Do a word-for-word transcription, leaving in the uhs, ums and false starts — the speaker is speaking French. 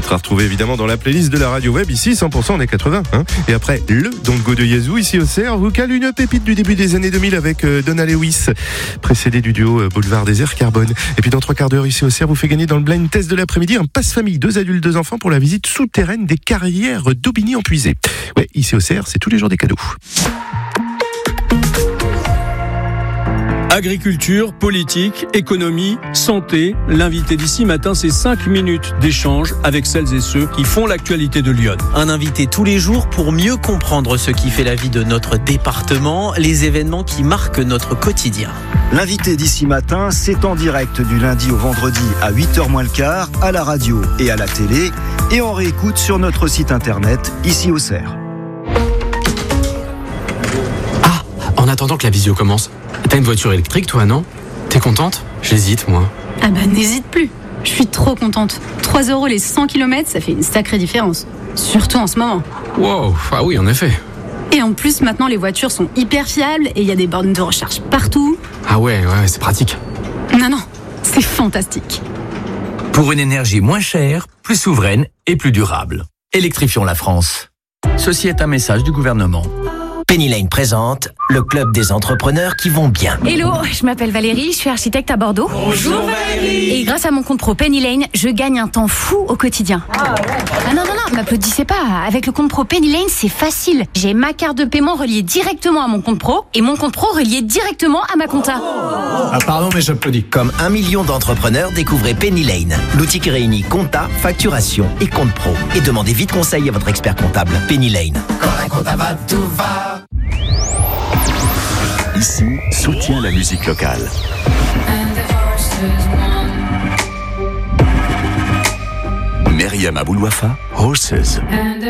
titre à retrouver évidemment dans la playlist de la radio web, ici cent pour cent on est quatre-vingts. Hein. Et après, le Dongo de Yazoo, ici au C E R, vous cale une pépite du début des années deux mille avec euh, Donna Lewis, précédé du duo euh, Boulevard Désert Carbone. Et puis dans trois quarts d'heure, ici au C E R, vous fait gagner dans le blind test de l'après-midi un passe-famille, deux adultes, deux enfants pour la visite souterraine des carrières d'Aubigny-en-Puisé. Ouais, ici au C E R, c'est tous les jours des cadeaux. Agriculture, politique, économie, santé. L'invité d'ici matin, c'est cinq minutes d'échange avec celles et ceux qui font l'actualité de Lyon. Un invité tous les jours pour mieux comprendre ce qui fait la vie de notre département, les événements qui marquent notre quotidien. L'invité d'ici matin, c'est en direct du lundi au vendredi à huit heures moins le quart, à la radio et à la télé, et on réécoute sur notre site internet, ici au C E R. Ah, en attendant que la visio commence, t'as une voiture électrique toi, non? T'es contente? J'hésite moi. Ah bah n'hésite plus, je suis trop contente. trois euros les cent kilomètres, ça fait une sacrée différence. Surtout en ce moment. Wow, ah oui en effet. Et en plus maintenant les voitures sont hyper fiables et il y a des bornes de recharge partout. Ah ouais, ouais, c'est pratique. Non, non, c'est fantastique. Pour une énergie moins chère, plus souveraine et plus durable. Électrifions la France. Ceci est un message du gouvernement. Penny Lane présente le club des entrepreneurs qui vont bien. Hello, je m'appelle Valérie, je suis architecte à Bordeaux. Bonjour Valérie. Et grâce à mon compte pro Penny Lane, je gagne un temps fou au quotidien. Ah, ouais. ah non, non, non, m'applaudissez pas. Avec le compte pro Penny Lane, c'est facile. J'ai ma carte de paiement reliée directement à mon compte pro et mon compte pro relié directement à ma compta. Oh. Ah pardon, mais j'applaudis. Comme un million d'entrepreneurs, découvrez Penny Lane, l'outil qui réunit compta, facturation et compte pro. Et demandez vite conseil à votre expert comptable. Penny Lane. Quand un compta va, tout va. Ici, soutient la musique locale. Myriam Aboulouafa, Horses.